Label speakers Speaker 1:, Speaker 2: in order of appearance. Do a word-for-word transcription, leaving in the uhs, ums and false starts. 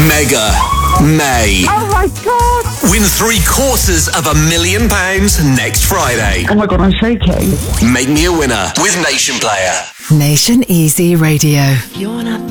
Speaker 1: Mega May.
Speaker 2: Oh my God!
Speaker 1: Win three quarters of a million pounds next Friday.
Speaker 2: Oh my God, I'm shaking.
Speaker 1: Make me a winner with Nation Player.
Speaker 3: Nation Easy Radio.
Speaker 4: You're not